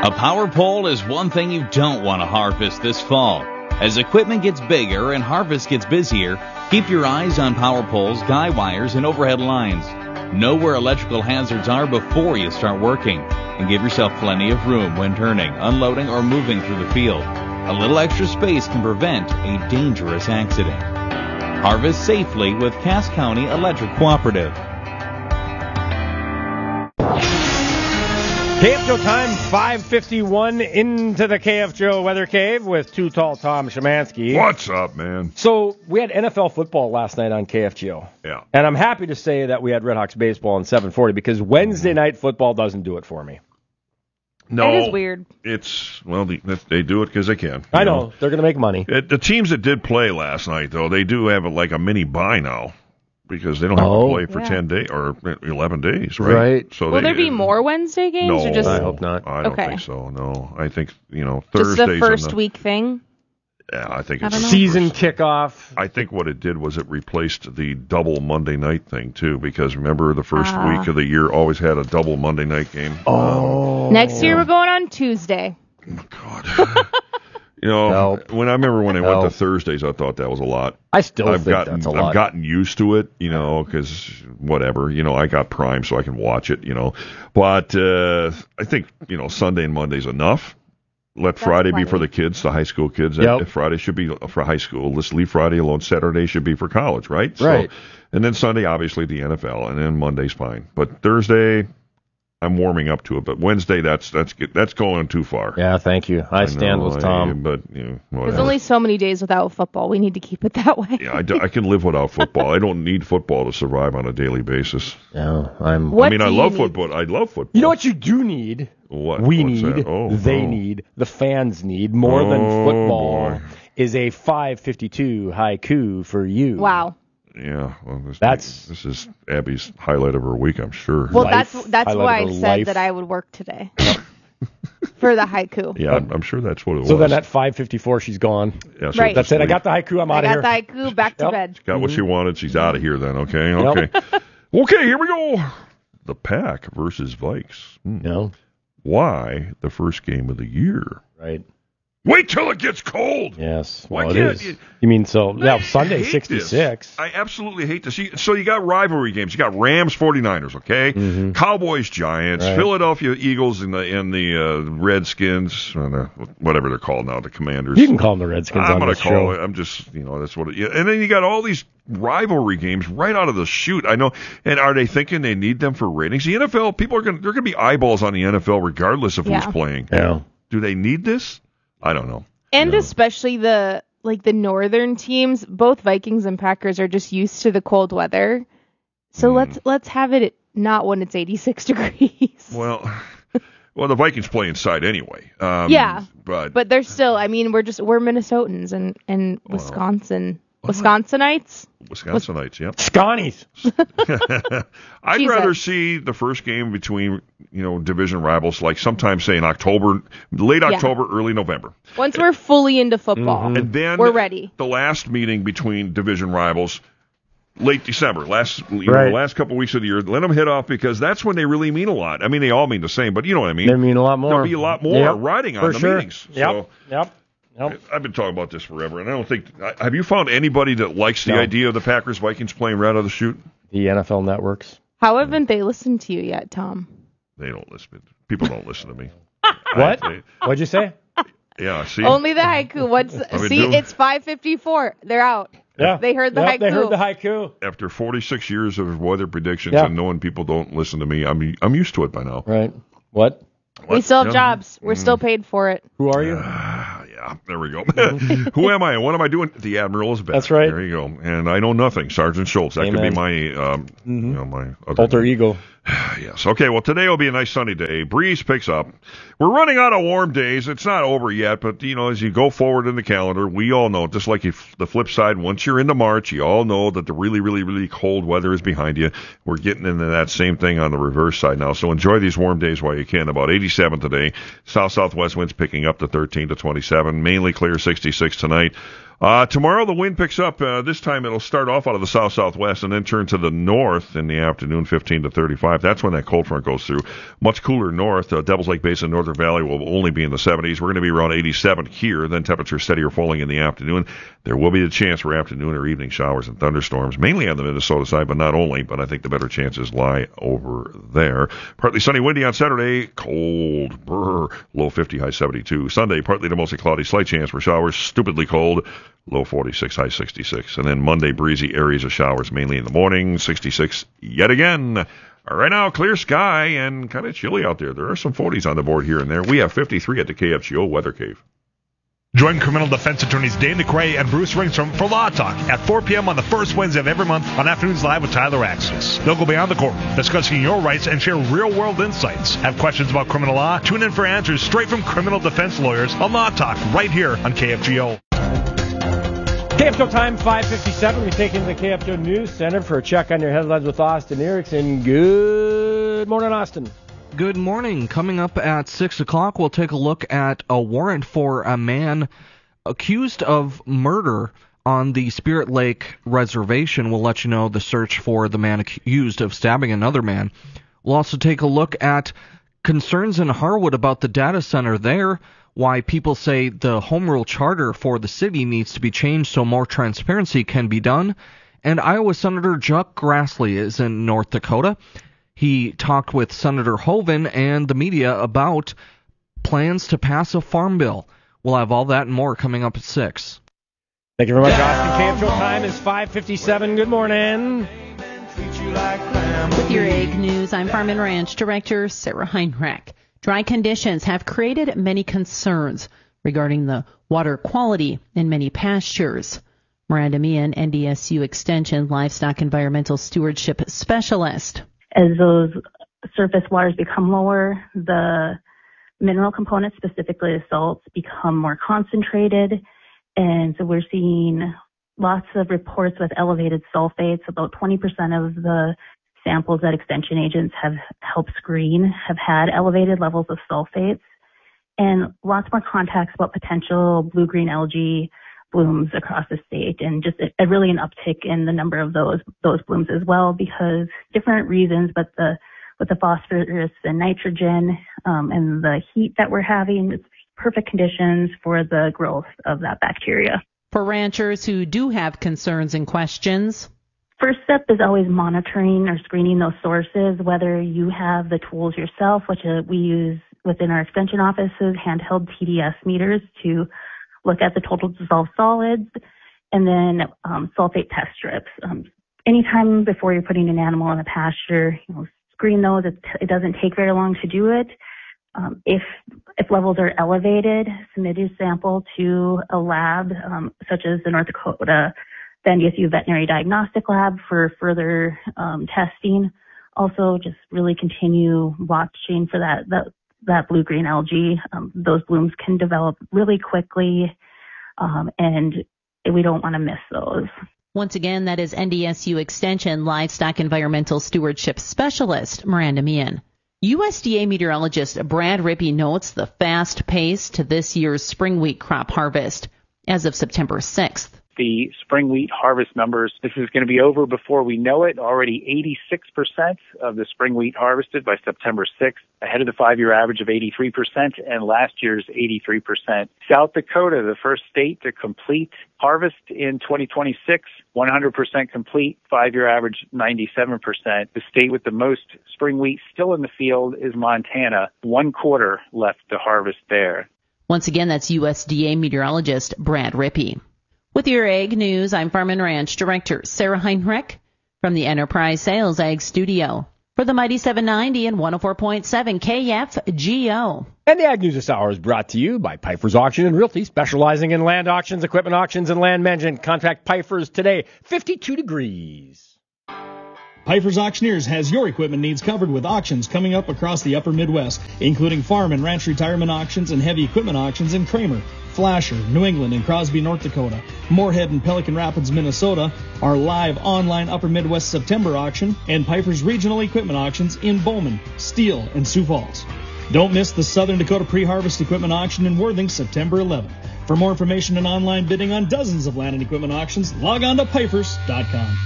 A power pole is one thing you don't want to harvest this fall. As equipment gets bigger and harvest gets busier, keep your eyes on power poles, guy wires, and overhead lines. Know where electrical hazards are before you start working, and give yourself plenty of room when turning, unloading, or moving through the field. A little extra space can prevent a dangerous accident. Harvest safely with Cass County Electric Cooperative. KFJO time, 5:51 into the KFJO Weather Cave with Too Tall Tom Szymanski. What's up, man? So we had NFL football last night on KFJO. Yeah. And I'm happy to say that we had Redhawks baseball on 740 because Wednesday night football doesn't do it for me. No. It is weird. It's, well, they do it because they can. I know. They're going to make money. The teams that did play last night, though, they do have a mini bye now. Because they don't have to play for 10 days or 11 days, right? Right. So Will there be more Wednesday games? No, or just... I hope not. I don't Okay. think so. No, I think Thursdays. Just the first week thing. Yeah, I think I it's don't know. Season kickoff. I think what it did was it replaced the double Monday night thing too. Because remember, the first week of the year always had a double Monday night game. Oh. Next year we're going on Tuesday. God. When I went to Thursdays, I thought that was a lot. I still think that's a lot. I've gotten used to it, because whatever, I got Prime so I can watch it, But I think, Sunday and Monday's enough. Let Friday be for the kids, the high school kids. Yep. Friday should be for high school. Let's leave Friday alone. Saturday should be for college, right? Right. So, and then Sunday, obviously, the NFL, and then Monday's fine. But Thursday, I'm warming up to it, but Wednesday that's going too far. Yeah, thank you. I stand with Tom. But There's only so many days without football. We need to keep it that way. Yeah, I can live without football. I don't need football to survive on a daily basis. Yeah, I love football. I love football. You know what you do need? What? We What's need. that? They need. The fans need more than football. Boy. Is a 552 haiku for you. Wow. Yeah, well, this is Abby's highlight of her week, I'm sure. Well, Life. that's why I Highlight of her said life. that I would work today for the haiku. Yeah, I'm sure that's what it was. So then at 5:54, she's gone. Yeah, so Right. That's it. I got the haiku. I'm out of I here. got the haiku. Back to Yep. bed. Got what she wanted. She's out of here then, okay? Yep. Okay. Okay, here we go. The Pack versus Vikes. No. Why the first game of the year? Right. Wait till it gets cold. Yes. Why Well, it can't is. you- You mean so? I Yeah. Sunday hate 66. this. I absolutely hate this. So you got rivalry games. You got Rams 49ers, okay? Mm-hmm. Cowboys Giants, Right. Philadelphia Eagles and the Redskins, whatever they're called now, the Commanders. You can call them the Redskins I'm on going this to call show. it. I'm just, that's what it is. And then you got all these rivalry games right out of the chute. I know. And are they thinking they need them for ratings? The NFL, they're going to be eyeballs on the NFL regardless of who's playing. Yeah. Do they need this? I don't know. And especially the northern teams, both Vikings and Packers are just used to the cold weather. So let's have it not when it's 86 degrees. Well, the Vikings play inside anyway. Yeah. But they're still, we're Minnesotans and Wisconsinites. Wisconsinites, yep. Scotties. I'd rather see the first game between, division rivals, like sometime, say, in October, late October, early November. Once we're fully into football, And then we're ready. The last meeting between division rivals, late December, the last couple of weeks of the year, let them hit off because that's when they really mean a lot. I mean, they all mean the same, but you know what I mean. They mean a lot more. There'll be a lot more riding on For the sure. meetings. Yep. So, I've been talking about this forever, and I don't think. Have you found anybody that likes the idea of the Packers Vikings playing right out of the chute? The NFL networks. How haven't they listened to you yet, Tom? They don't listen. People don't listen to me. What? What'd you say? Yeah, see. Only the haiku. It's 5:54. They're out. Yeah. They heard the haiku. They heard the haiku. After 46 years of weather predictions Yeah. and knowing people don't listen to me, I'm used to it by now. Right. What? We still have Yeah. jobs. We're still paid for it. Who are you? Yeah, there we go. Who am I and what am I doing? The Admiral is back. That's right. There you go. And I know nothing. Sergeant Schultz. That could be Amen. my, my other Alter ego. Yes. Okay. Well, today will be a nice sunny day. Breeze picks up. We're running out of warm days. It's not over yet, but as you go forward in the calendar, we all know, just like the flip side, once you're into March, you all know that the really, really, really cold weather is behind you. We're getting into that same thing on the reverse side now. So enjoy these warm days while you can. About 87 today. South-southwest winds picking up to 13 to 27. Mainly clear 66 tonight. Tomorrow the wind picks up. This time it'll start off out of the south-southwest and then turn to the north in the afternoon, 15 to 35. That's when that cold front goes through. Much cooler north. Devils Lake Basin, Northern Valley will only be in the 70s. We're going to be around 87 here. Then temperatures steadier falling in the afternoon. There will be a chance for afternoon or evening showers and thunderstorms, mainly on the Minnesota side, but not only. But I think the better chances lie over there. Partly sunny, windy on Saturday. Cold. Brr. Low 50, high 72. Sunday, partly to mostly cloudy. Slight chance for showers. Stupidly cold. Low 46, high 66. And then Monday, breezy areas of showers, mainly in the morning, 66 yet again. Right now, clear sky and kind of chilly out there. There are some 40s on the board here and there. We have 53 at the KFGO Weather Cave. Join criminal defense attorneys Dane McRae and Bruce Ringstrom for Law Talk at 4 p.m. on the first Wednesday of every month on Afternoons Live with Tyler Axis. They'll go beyond the court, discussing your rights and share real-world insights. Have questions about criminal law? Tune in for answers straight from criminal defense lawyers on Law Talk right here on KFGO. KFGO time, 5:57. We take into the KFGO News Center for a check on your headlines with Austin Erickson. Good morning, Austin. Good morning. Coming up at 6 o'clock, we'll take a look at a warrant for a man accused of murder on the Spirit Lake Reservation. We'll let you know the search for the man accused of stabbing another man. We'll also take a look at concerns in Harwood about the data center there, why people say the home rule charter for the city needs to be changed so more transparency can be done. And Iowa Senator Chuck Grassley is in North Dakota. He talked with Senator Hoeven and the media about plans to pass a farm bill. We'll have all that and more coming up at 6. Thank you very much, Austin. KFGO time is 5:57. Good morning. With your Ag News, I'm Farm and Ranch Director Sarah Heinrich. Dry conditions have created many concerns regarding the water quality in many pastures. Miranda Meehan, NDSU Extension Livestock Environmental Stewardship Specialist. As those surface waters become lower, the mineral components, specifically the salts, become more concentrated. And so we're seeing lots of reports with elevated sulfates. About 20% of the samples that extension agents have helped screen have had elevated levels of sulfates. And lots more contacts about potential blue-green algae blooms across the state, and just really an uptick in the number of those blooms as well, because different reasons, but with the phosphorus and nitrogen and the heat that we're having, it's perfect conditions for the growth of that bacteria. For ranchers who do have concerns and questions, first step is always monitoring or screening those sources, whether you have the tools yourself, which we use within our extension offices, handheld TDS meters to look at the total dissolved solids, and then sulfate test strips. Anytime before you're putting an animal in a pasture, screen those. It doesn't take very long to do it. If levels are elevated, submit your sample to a lab such as the North Dakota, the NDSU Veterinary Diagnostic Lab for further testing. Also, just really continue watching for that blue-green algae. Those blooms can develop really quickly, and we don't want to miss those. Once again, that is NDSU Extension Livestock Environmental Stewardship Specialist Miranda Meehan. USDA meteorologist Brad Rippey notes the fast pace to this year's spring wheat crop harvest as of September 6th. The spring wheat harvest numbers, this is going to be over before we know it. Already 86% of the spring wheat harvested by September 6th, ahead of the 5-year average of 83% and last year's 83%. South Dakota, the first state to complete harvest in 2026, 100% complete, 5-year average 97%. The state with the most spring wheat still in the field is Montana, 1/4 left to harvest there. Once again, that's USDA meteorologist Brad Rippey. With your Ag News, I'm Farm and Ranch Director Sarah Heinrich from the Enterprise Sales Ag Studio for the Mighty 790 and 104.7 KFGO. And the Ag News this hour is brought to you by Pfeiffer's Auction and Realty, specializing in land auctions, equipment auctions, and land management. Contact Pfeiffer's today. 52 degrees. Pfeiffer's Auctioneers has your equipment needs covered with auctions coming up across the upper Midwest, including farm and ranch retirement auctions and heavy equipment auctions in Kramer, Flasher, New England, and Crosby, North Dakota. Moorhead and Pelican Rapids, Minnesota, our live online Upper Midwest September auction, and Pfeiffer's regional equipment auctions in Bowman, Steele, and Sioux Falls. Don't miss the Southern Dakota Pre-Harvest Equipment Auction in Worthing, September 11th. For more information and online bidding on dozens of land and equipment auctions, log on to Pifers.com.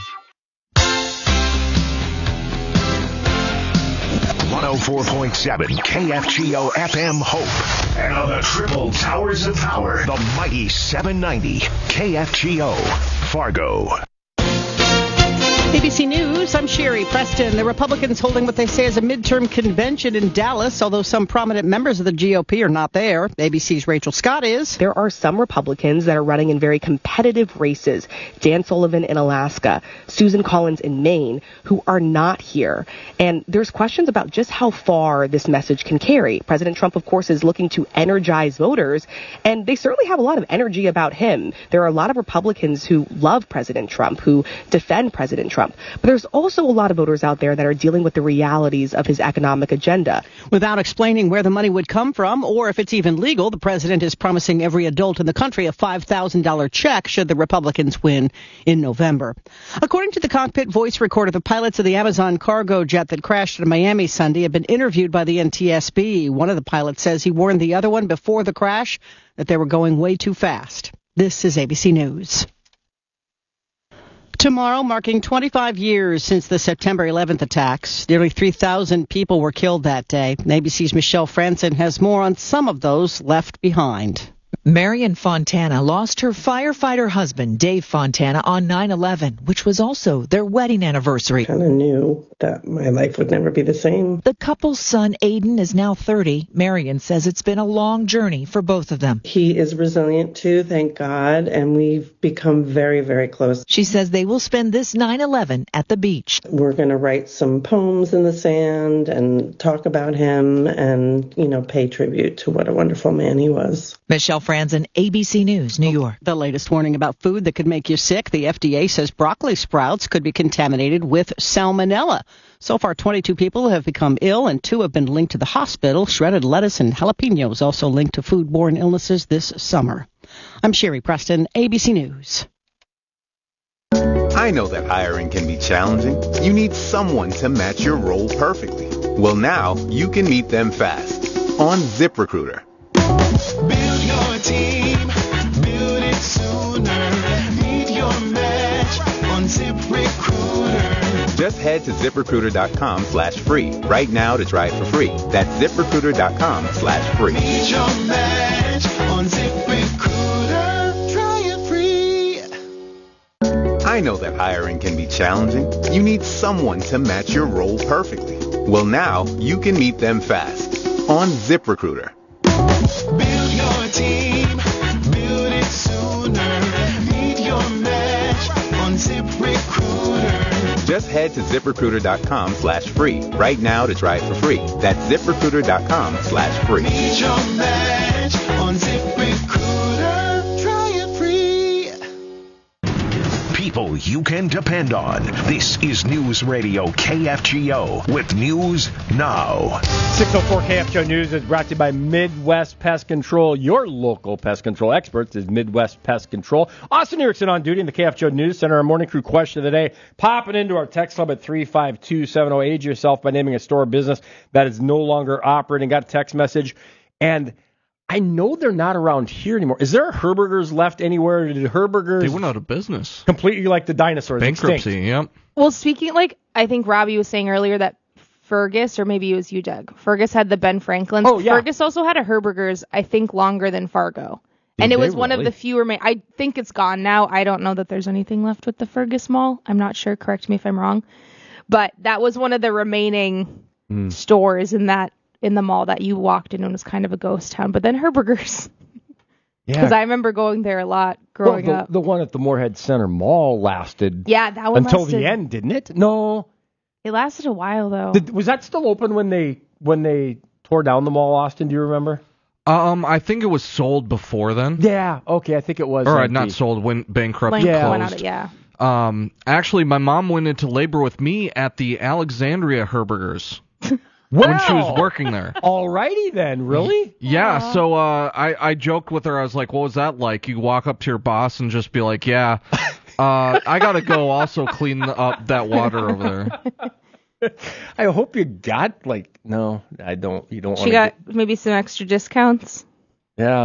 104.7 KFGO FM Hope. And on the triple towers of power, the mighty 790 KFGO Fargo. ABC News, I'm Sherry Preston. The Republicans holding what they say is a midterm convention in Dallas, although some prominent members of the GOP are not there. ABC's Rachel Scott is. There are some Republicans that are running in very competitive races. Dan Sullivan in Alaska, Susan Collins in Maine, who are not here. And there's questions about just how far this message can carry. President Trump, of course, is looking to energize voters, and they certainly have a lot of energy about him. There are a lot of Republicans who love President Trump, who defend President Trump. But there's also a lot of voters out there that are dealing with the realities of his economic agenda. Without explaining where the money would come from or if it's even legal, the president is promising every adult in the country a $5,000 check should the Republicans win in November. According to the cockpit voice recorder, the pilots of the Amazon cargo jet that crashed in Miami Sunday have been interviewed by the NTSB. One of the pilots says he warned the other one before the crash that they were going way too fast. This is ABC News. Tomorrow, marking 25 years since the September 11th attacks. Nearly 3,000 people were killed that day. ABC's Michelle Franson has more on some of those left behind. Marion Fontana lost her firefighter husband, Dave Fontana, on 9/11, which was also their wedding anniversary. I kind of knew that my life would never be the same. The couple's son, Aiden, is now 30. Marion says it's been a long journey for both of them. He is resilient too, thank God, and we've become very, very close. She says they will spend this 9/11 at the beach. We're going to write some poems in the sand and talk about him and, pay tribute to what a wonderful man he was. Michelle Franzen, ABC News, New York. The latest warning about food that could make you sick. The FDA says broccoli sprouts could be contaminated with salmonella. So far, 22 people have become ill and 2 have been linked to the hospital. Shredded lettuce and jalapenos also linked to foodborne illnesses this summer. I'm Sherry Preston, ABC News. I know that hiring can be challenging. You need someone to match your role perfectly. Well, now you can meet them fast on ZipRecruiter. Build your team, build it sooner. Meet your match on ZipRecruiter. Just head to ZipRecruiter.com/free right now to try it for free. That's ZipRecruiter.com/free. Meet your match on ZipRecruiter. Try it free. I know that hiring can be challenging. You need someone to match your role perfectly. Well, now you can meet them fast on ZipRecruiter. Build your team, build it sooner. Meet your match on ZipRecruiter. Just head to ZipRecruiter.com/free right now to try it for free. That's ZipRecruiter.com/free. Meet your match on ZipRecruiter. Try it free. People you can depend on. This is News Radio KFGO with News Now. 604 KFGO News is brought to you by Midwest Pest Control. Your local pest control experts is Midwest Pest Control. Austin Erickson on duty in the KFGO News Center. Our morning crew question of the day. Popping into our text club at 35270. Age yourself by naming a store or business that is no longer operating. Got a text message. And I know they're not around here anymore. Is there a Herberger's left anywhere? Did Herberger's... They went out of business. Completely like the dinosaurs. Bankruptcy, extinct. Yep. Well, speaking, I think Robbie was saying earlier that Fergus, or maybe it was you, Doug. Fergus had the Ben Franklin's. Oh, yeah. Fergus also had a Herberger's, I think, longer than Fargo. And it was one of the few I think it's gone now. I don't know that there's anything left with the Fergus Mall. I'm not sure. Correct me if I'm wrong. But that was one of the remaining stores in the mall that you walked in and was kind of a ghost town. But then Herberger's. Yeah. Because I remember going there a lot growing up. The one at the Moorhead Center Mall lasted. Yeah, that one until lasted. the end, didn't it? No. It lasted a while though. Was that still open when they tore down the mall, Austin? Do you remember? I think it was sold before then. Yeah. Okay, I think it was. Or not sold when bankruptcy closed. Yeah. Actually, my mom went into labor with me at the Alexandria Herberger's. Well, when she was working there. Alrighty then, really? Yeah, so I joked with her. I was like, what was that like? You walk up to your boss and just be like, yeah, I got to go also clean up that water over there. I hope you got, no, I don't. You don't want to. She got maybe some extra discounts. Yeah.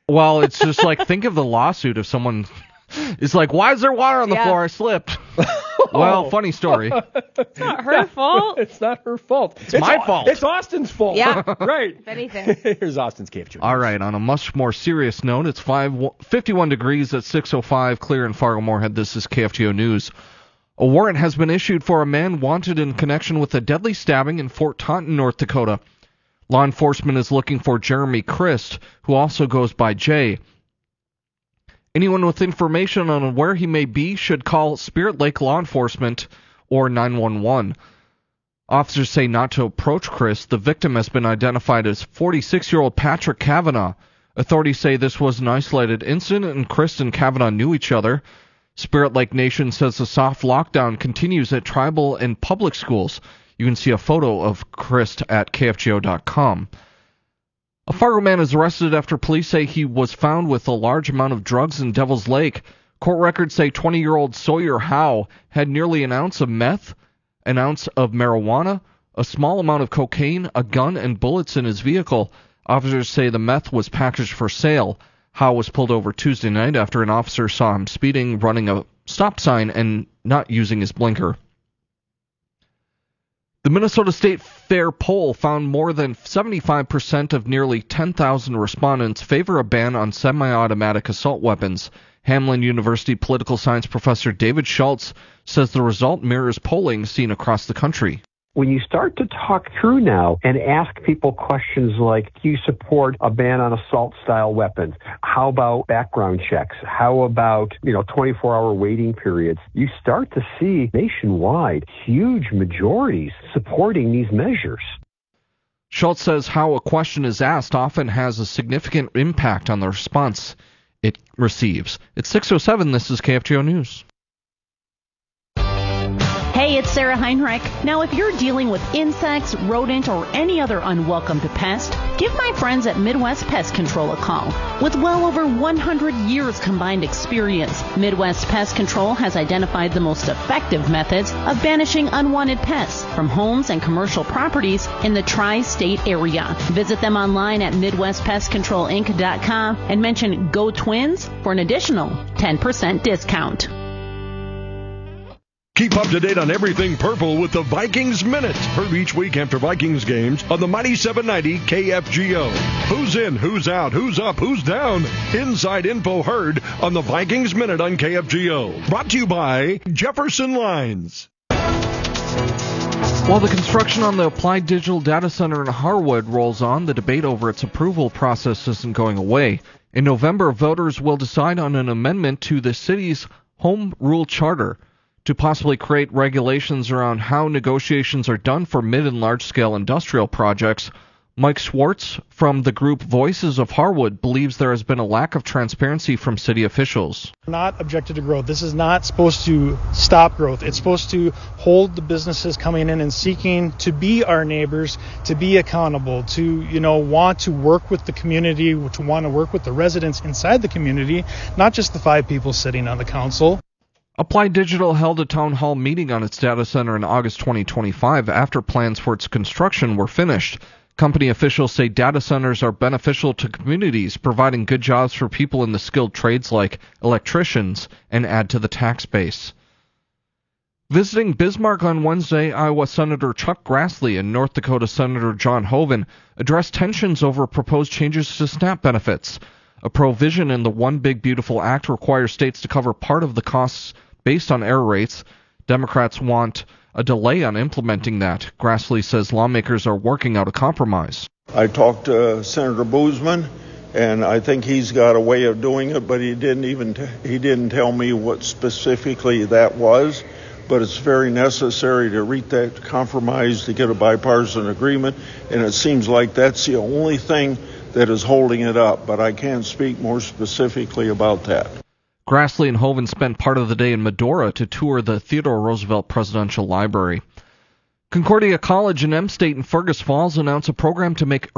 Well, it's just like, think of the lawsuit if someone is like, why is there water on the floor? I slipped. Well, funny story. It's not her fault. It's not her fault. It's my fault. It's Austin's fault. Yeah. Right. If anything. Here's Austin's KFGO. All right, on a much more serious note, it's 51 degrees at 6:05, clear in Fargo-Moorhead. This is KFGO News. A warrant has been issued for a man wanted in connection with a deadly stabbing in Fort Taunton, North Dakota. Law enforcement is looking for Jeremy Christ, who also goes by Jay. Anyone with information on where he may be should call Spirit Lake Law Enforcement or 911. Officers say not to approach Chris. The victim has been identified as 46-year-old Patrick Kavanaugh. Authorities say this was an isolated incident and Chris and Kavanaugh knew each other. Spirit Lake Nation says the soft lockdown continues at tribal and public schools. You can see a photo of Chris at KFGO.com. A Fargo man is arrested after police say he was found with a large amount of drugs in Devil's Lake. Court records say 20-year-old Sawyer Howe had nearly an ounce of meth, an ounce of marijuana, a small amount of cocaine, a gun, and bullets in his vehicle. Officers say the meth was packaged for sale. Howe was pulled over Tuesday night after an officer saw him speeding, running a stop sign, and not using his blinker. The Minnesota State Fair poll found more than 75% of nearly 10,000 respondents favor a ban on semi-automatic assault weapons. Hamline University political science professor David Schultz says the result mirrors polling seen across the country. When you start to talk through now and ask people questions like, do you support a ban on assault-style weapons? How about background checks? How about, 24-hour waiting periods? You start to see nationwide huge majorities supporting these measures. Schultz says how a question is asked often has a significant impact on the response it receives. It's 6:07. This is KFGO News. Hey, it's Sarah Heinrich. Now, if you're dealing with insects, rodent, or any other unwelcome pest, give my friends at Midwest Pest Control a call. With well over 100 years combined experience, Midwest Pest Control has identified the most effective methods of banishing unwanted pests from homes and commercial properties in the tri-state area. Visit them online at MidwestPestControlInc.com and mention Go Twins for an additional 10% discount. Keep up to date on everything purple with the Vikings Minute. Heard each week after Vikings games on the Mighty 790 KFGO. Who's in, who's out, who's up, who's down? Inside info heard on the Vikings Minute on KFGO. Brought to you by Jefferson Lines. While the construction on the Applied Digital Data Center in Harwood rolls on, the debate over its approval process isn't going away. In November, voters will decide on an amendment to the city's Home Rule Charter to possibly create regulations around how negotiations are done for mid and large-scale industrial projects. Mike Schwartz from the group Voices of Harwood believes there has been a lack of transparency from city officials. Not objected to growth. This is not supposed to stop growth. It's supposed to hold the businesses coming in and seeking to be our neighbors, to be accountable, to, want to work with the community, to want to work with the residents inside the community, not just the 5 people sitting on the council. Applied Digital held a town hall meeting on its data center in August 2025 after plans for its construction were finished. Company officials say data centers are beneficial to communities, providing good jobs for people in the skilled trades like electricians, and add to the tax base. Visiting Bismarck on Wednesday, Iowa Senator Chuck Grassley and North Dakota Senator John Hoeven addressed tensions over proposed changes to SNAP benefits. A provision in the One Big Beautiful Act requires states to cover part of the costs based on error rates. Democrats want a delay on implementing that. Grassley says lawmakers are working out a compromise. I talked to Senator Boozman, and I think he's got a way of doing it, but he didn't tell me what specifically that was. But it's very necessary to reach that compromise to get a bipartisan agreement, and it seems like that's the only thing that is holding it up, but I can't speak more specifically about that. Grassley and Hoeven spent part of the day in Medora to tour the Theodore Roosevelt Presidential Library. Concordia College and M State in Fergus Falls announced a program to make